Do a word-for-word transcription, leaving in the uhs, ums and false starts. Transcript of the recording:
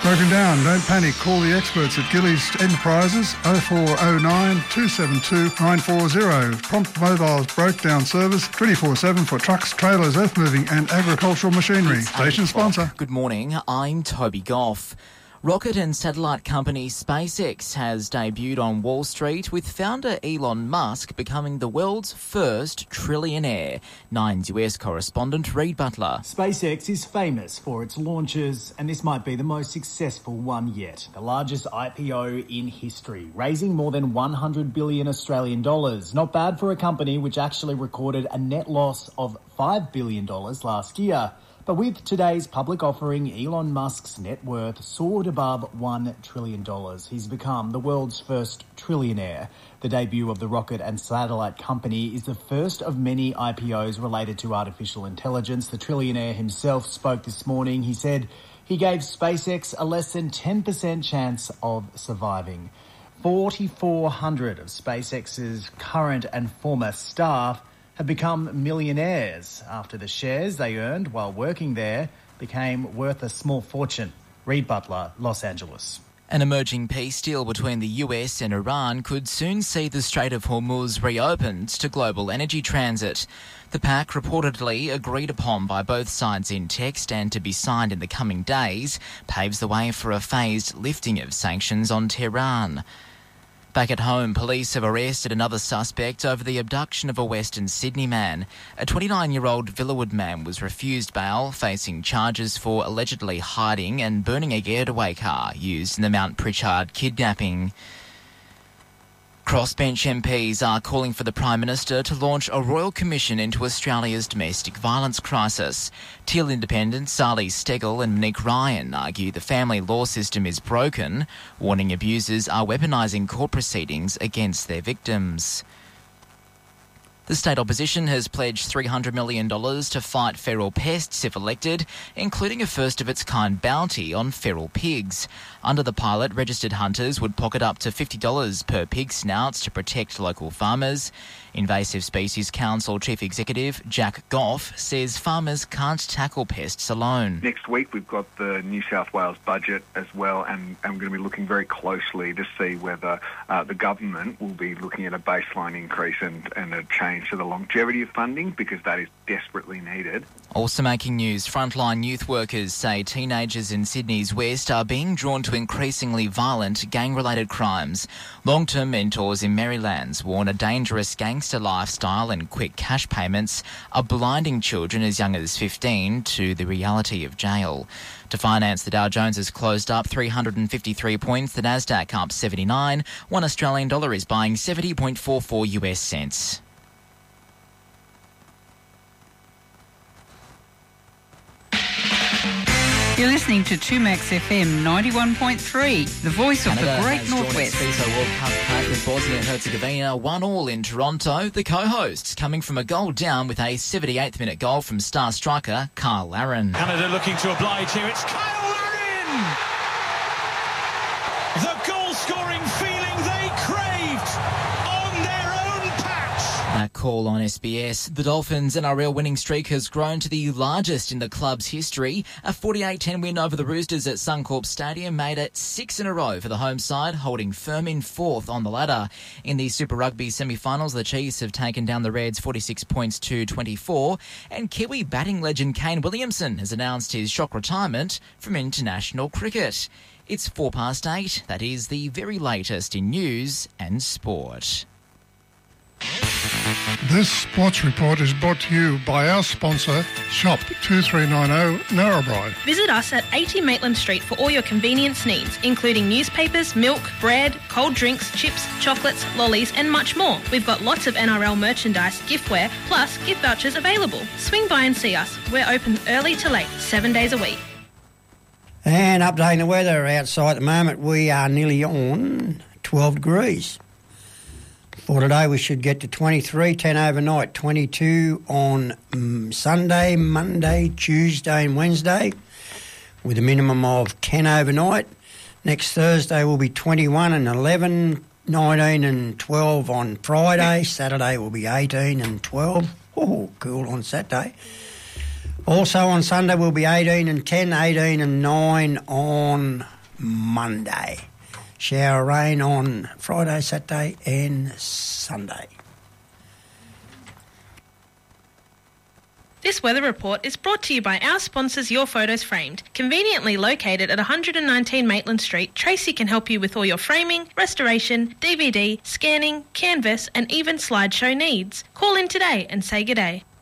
Broken down, don't panic. Call the experts at Gillies Enterprises oh four oh nine, two seven two, nine four zero. Prompt Mobile's broke down service twenty-four seven for trucks, trailers, earth moving and agricultural machinery. Station sponsor. Good morning, I'm Toby Goff. Rocket and satellite company SpaceX has debuted on Wall Street, with founder Elon Musk becoming the world's first trillionaire. Nine's U S correspondent Reid Butler. SpaceX is famous for its launches, and this might be the most successful one yet. The largest I P O in history, raising more than one hundred billion Australian dollars. Not bad for a company which actually recorded a net loss of five billion dollars last year. But with today's public offering, Elon Musk's net worth soared above one trillion dollars. He's become the world's first trillionaire. The debut of the rocket and satellite company is the first of many I P Os related to artificial intelligence. The trillionaire himself spoke this morning. He said he gave SpaceX a less than ten percent chance of surviving. four thousand four hundred of SpaceX's current and former staff have become millionaires after the shares they earned while working there became worth a small fortune. Reid Butler, Los Angeles. An emerging peace deal between the U S and Iran could soon see the Strait of Hormuz reopened to global energy transit. The pact, reportedly agreed upon by both sides in text and to be signed in the coming days, paves the way for a phased lifting of sanctions on Tehran. Back at home, police have arrested another suspect over the abduction of a Western Sydney man. A twenty-nine-year-old Villawood man was refused bail, facing charges for allegedly hiding and burning a getaway car used in the Mount Pritchard kidnapping. Crossbench M Ps are calling for the Prime Minister to launch a royal commission into Australia's domestic violence crisis. Teal independents Sally Steggall and Monique Ryan argue the family law system is broken, warning abusers are weaponising court proceedings against their victims. The state opposition has pledged three hundred million dollars to fight feral pests if elected, including a first-of-its-kind bounty on feral pigs. Under the pilot, registered hunters would pocket up to fifty dollars per pig snouts to protect local farmers. Invasive Species Council Chief Executive Jack Goff says farmers can't tackle pests alone. Next week we've got the New South Wales budget as well, and, and we're going to be looking very closely to see whether uh, the government will be looking at a baseline increase and, and a change to the longevity of funding, because that is desperately needed. Also making news, frontline youth workers say teenagers in Sydney's West are being drawn to increasingly violent gang-related crimes. Long-term mentors in Marylands warn a dangerous gangster lifestyle and quick cash payments are blinding children as young as fifteen to the reality of jail. To finance, the Dow Jones has closed up three hundred fifty-three points, the Nasdaq up seventy-nine. One Australian dollar is buying seventy point four four U S cents. You're listening to two Max F M ninety-one point three, the voice Canada of the Great has Northwest. joined its FIFA World Cup pack with Bosnia and Herzegovina one all in Toronto. The co-hosts coming from a goal down with a seventy-eighth minute goal from star striker Kyle Larin. Canada looking to oblige here. It's Kyle Larin! The goal-scoring feeling they craved on their own patch. That call on S B S. The Dolphins' N R L winning streak has grown to the largest in the club's history. A forty-eight ten win over the Roosters at Suncorp Stadium made it six in a row for the home side, holding firm in fourth on the ladder. In the Super Rugby semi-finals, the Chiefs have taken down the Reds forty-six points to twenty-four, and Kiwi batting legend Kane Williamson has announced his shock retirement from international cricket. It's four past eight. That is the very latest in news and sport. This sports report is brought to you by our sponsor, Shop two three nine zero Narrabri. Visit us at eighty Maitland Street for all your convenience needs, including newspapers, milk, bread, cold drinks, chips, chocolates, lollies and much more. We've got lots of N R L merchandise, giftware, plus gift vouchers available. Swing by and see us. We're open early to late, seven days a week. And updating the weather outside at the moment, we are nearly on twelve degrees. For today, we should get to twenty-three, ten overnight, twenty-two on um, Sunday, Monday, Tuesday and Wednesday, with a minimum of ten overnight. Next Thursday will be twenty-one and eleven, nineteen and twelve on Friday. Saturday will be eighteen and twelve. Oh, cool on Saturday. Also on Sunday we'll be eighteen and ten, eighteen and nine on Monday. Shower rain on Friday, Saturday and Sunday. This weather report is brought to you by our sponsors Your Photos Framed. Conveniently located at one nineteen Maitland Street, Tracy can help you with all your framing, restoration, D V D, scanning, canvas and even slideshow needs. Call in today and say good day.